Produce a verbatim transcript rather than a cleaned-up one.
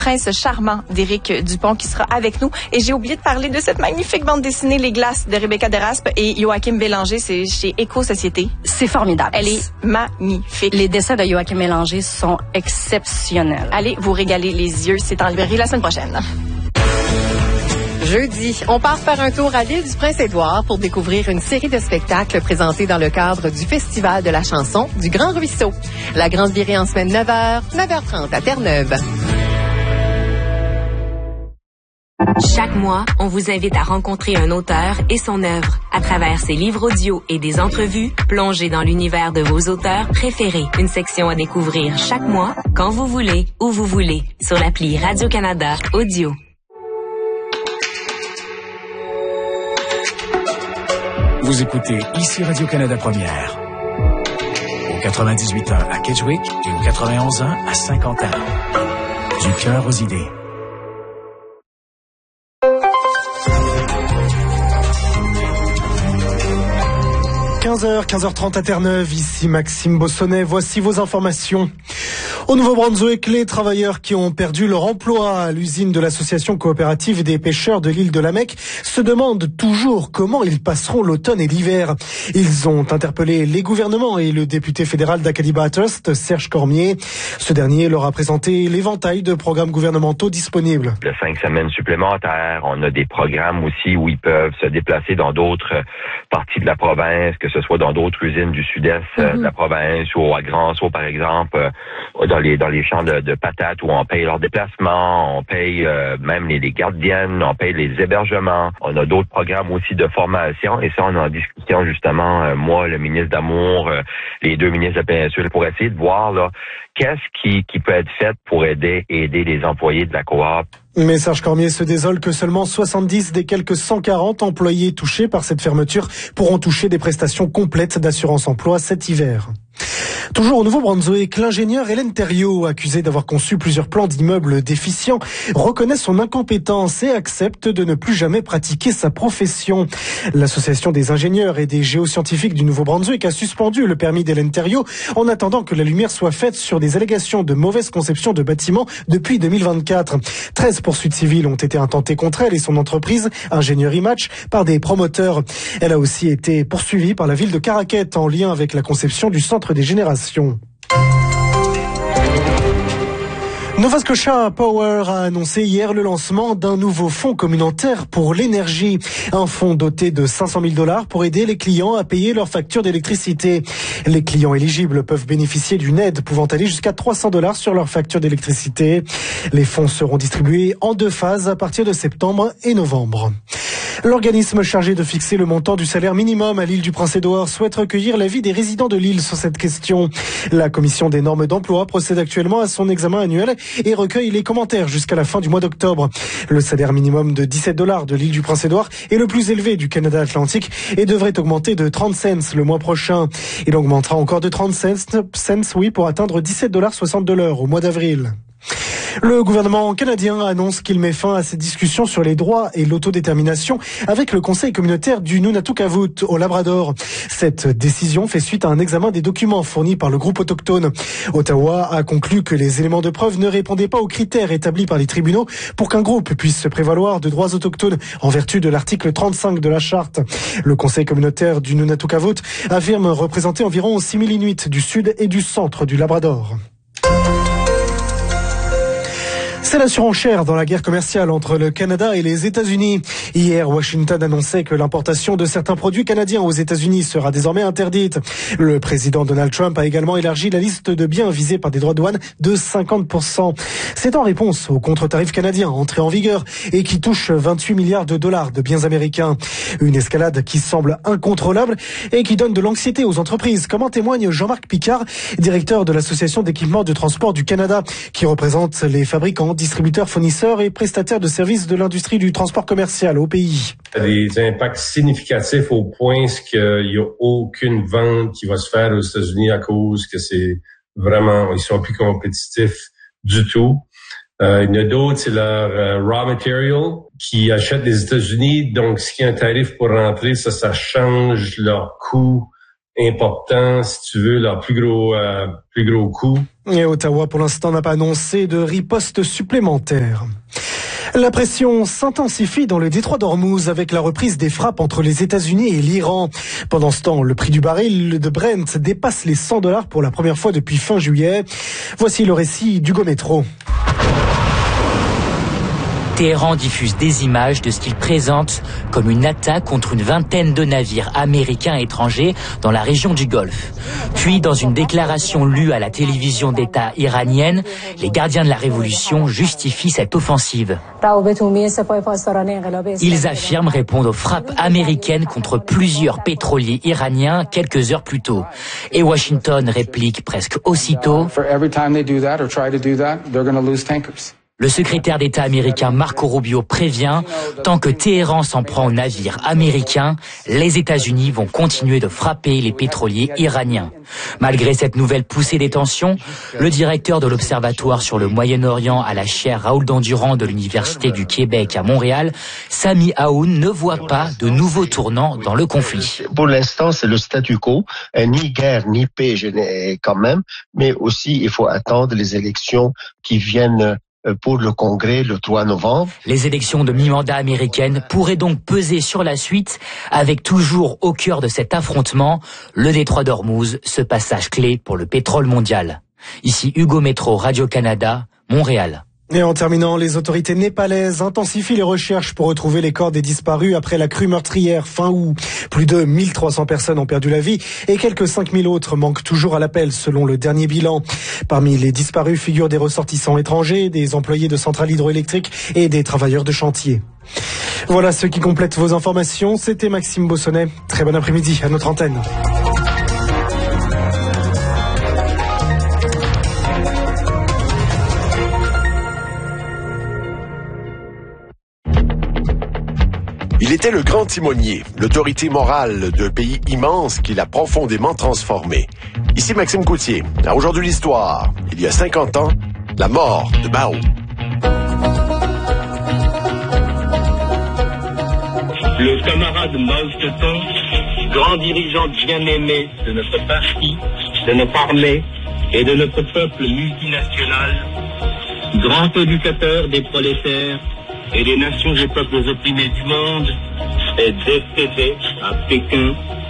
Prince charmant d'Éric Dupont qui sera avec nous. Et j'ai oublié de parler de cette magnifique bande dessinée Les Glaces de Rebecca Deraspe et Joachim Bélanger. C'est chez Éco-Société. C'est formidable. Elle est magnifique. Les dessins de Joachim Bélanger sont exceptionnels. Allez vous régaler les yeux. C'est en librairie la semaine prochaine. Jeudi, on part faire un tour à l'île du Prince-Édouard pour découvrir une série de spectacles présentés dans le cadre du Festival de la chanson du Grand Ruisseau. La grande virée en semaine neuf heures, neuf heures trente à Terre-Neuve. Chaque mois, on vous invite à rencontrer un auteur et son œuvre. À travers ses livres audio et des entrevues, plongez dans l'univers de vos auteurs préférés. Une section à découvrir chaque mois, quand vous voulez, où vous voulez, sur l'appli Radio-Canada Audio. Vous écoutez ici Radio-Canada Première. Au quatre-vingt-dix-huit ans à Kedgewick et au quatre-vingt-onze ans à Saint-Quentin. Du cœur aux idées. quinze heures, quinze heures trente à Terre-Neuve, ici Maxime Bossonnet, voici vos informations. Au Nouveau-Brunswick, les travailleurs qui ont perdu leur emploi à l'usine de l'association coopérative des pêcheurs de l'île de la Mecque se demandent toujours comment ils passeront l'automne et l'hiver. Ils ont interpellé les gouvernements et le député fédéral d'Acadie Bathurst, Serge Cormier. Ce dernier leur a présenté l'éventail de programmes gouvernementaux disponibles. De cinq semaines supplémentaires, on a des programmes aussi où ils peuvent se déplacer dans d'autres parties de la province, que ce soit dans d'autres usines du sud-est mm-hmm. de la province ou à Grand-Sault, par exemple, dans les dans les champs de, de patates où on paye leur déplacement, on paye euh, même les, les gardiennes, on paye les hébergements. On a d'autres programmes aussi de formation et ça, on est en discussion justement, euh, moi, le ministre d'Amour, euh, les deux ministres de la péninsule, pour essayer de voir là qu'est-ce qui, qui peut être fait pour aider aider les employés de la coop. Mais Serge Cormier se désole que seulement soixante-dix des quelques cent quarante employés touchés par cette fermeture pourront toucher des prestations complètes d'assurance emploi cet hiver. Toujours au Nouveau-Brunswick, l'ingénieur Hélène Thériault, accusée d'avoir conçu plusieurs plans d'immeubles déficients, reconnaît son incompétence et accepte de ne plus jamais pratiquer sa profession. L'association des ingénieurs et des géoscientifiques du Nouveau-Brunswick a suspendu le permis d'Hélène Thériault en attendant que la lumière soit faite sur des allégations de mauvaise conception de bâtiments depuis deux mille vingt-quatre. treize poursuites civiles ont été intentées contre elle et son entreprise, Ingénierie Match, par des promoteurs. Elle a aussi été poursuivie par la ville de Caraquet en lien avec la conception du centre des générations. Nova Scotia Power a annoncé hier le lancement d'un nouveau fonds communautaire pour l'énergie. Un fonds doté de cinq cent mille dollars pour aider les clients à payer leurs factures d'électricité. Les clients éligibles peuvent bénéficier d'une aide pouvant aller jusqu'à trois cents dollars sur leur facture d'électricité. Les fonds seront distribués en deux phases à partir de septembre et novembre. L'organisme chargé de fixer le montant du salaire minimum à l'île du Prince-Édouard souhaite recueillir l'avis des résidents de l'île sur cette question. La commission des normes d'emploi procède actuellement à son examen annuel et recueille les commentaires jusqu'à la fin du mois d'octobre. Le salaire minimum de dix-sept dollars de l'île du Prince-Édouard est le plus élevé du Canada Atlantique et devrait augmenter de trente cents le mois prochain. Il augmentera encore de trente cents, oui, pour atteindre dix-sept dollars soixante de l'heure au mois d'avril. Le gouvernement canadien annonce qu'il met fin à ses discussions sur les droits et l'autodétermination avec le Conseil communautaire du Nunatuκavut au Labrador. Cette décision fait suite à un examen des documents fournis par le groupe autochtone. Ottawa a conclu que les éléments de preuve ne répondaient pas aux critères établis par les tribunaux pour qu'un groupe puisse se prévaloir de droits autochtones en vertu de l'article trente-cinq de la charte. Le Conseil communautaire du Nunatuκavut affirme représenter environ six mille Inuits du sud et du centre du Labrador. C'est la surenchère dans la guerre commerciale entre le Canada et les États-Unis. Hier, Washington annonçait que l'importation de certains produits canadiens aux États-Unis sera désormais interdite. Le président Donald Trump a également élargi la liste de biens visés par des droits de douane de cinquante pour cent. C'est en réponse aux contre-tarifs canadiens entrés en vigueur et qui touchent vingt-huit milliards de dollars de biens américains. Une escalade qui semble incontrôlable et qui donne de l'anxiété aux entreprises, comme en témoigne Jean-Marc Picard, directeur de l'Association d'équipements de transport du Canada, qui représente les fabricants, distributeurs, fournisseurs et prestataires de services de l'industrie du transport commercial au pays. Des impacts significatifs au point qu'il n'y a aucune vente qui va se faire aux États-Unis à cause que c'est vraiment, ils sont plus compétitifs du tout. Euh, il y en a d'autres, c'est leur euh, raw material qui achètent des États-Unis. Donc, ce qui est un tarif pour rentrer, ça, ça change leur coût important, si tu veux, leur plus gros, euh, plus gros coût. Et Ottawa, pour l'instant, n'a pas annoncé de riposte supplémentaire. La pression s'intensifie dans le détroit d'Ormuz avec la reprise des frappes entre les États-Unis et l'Iran. Pendant ce temps, le prix du baril de Brent dépasse les cent dollars pour la première fois depuis fin juillet. Voici le récit d'Hugo Métro. Téhéran diffuse des images de ce qu'il présente comme une attaque contre une vingtaine de navires américains et étrangers dans la région du Golfe. Puis, dans une déclaration lue à la télévision d'État iranienne, les gardiens de la révolution justifient cette offensive. Ils affirment répondre aux frappes américaines contre plusieurs pétroliers iraniens quelques heures plus tôt. Et Washington réplique presque aussitôt. Le secrétaire d'État américain Marco Rubio prévient, tant que Téhéran s'en prend aux navires américains, les États-Unis vont continuer de frapper les pétroliers iraniens. Malgré cette nouvelle poussée des tensions, le directeur de l'Observatoire sur le Moyen-Orient à la chaire Raoul Dandurand de l'Université du Québec à Montréal, Sami Aoun ne voit pas de nouveaux tournants dans le conflit. Pour l'instant, c'est le statu quo, ni guerre ni paix quand même, mais aussi il faut attendre les élections qui viennent pour le Congrès le trois novembre. Les élections de mi-mandat américaines pourraient donc peser sur la suite, avec toujours au cœur de cet affrontement le détroit d'Ormuz, ce passage clé pour le pétrole mondial. Ici Hugo Métro, Radio-Canada, Montréal. Et en terminant, les autorités népalaises intensifient les recherches pour retrouver les corps des disparus après la crue meurtrière fin août. Plus de mille trois cents personnes ont perdu la vie et quelques cinq mille autres manquent toujours à l'appel selon le dernier bilan. Parmi les disparus figurent des ressortissants étrangers, des employés de centrales hydroélectriques et des travailleurs de chantier. Voilà ce qui complète vos informations. C'était Maxime Bossonnet. Très bon après-midi à notre antenne. Il était le grand timonier, l'autorité morale d'un pays immense qui l'a profondément transformé. Ici Maxime Coutier. À Aujourd'hui l'Histoire, il y a cinquante ans, la mort de Mao. Le camarade Mao Tse-tung, grand dirigeant bien-aimé de notre parti, de notre armée et de notre peuple multinational, grand éducateur des prolétaires et des nations et peuples opprimés du monde, est décédé à Pékin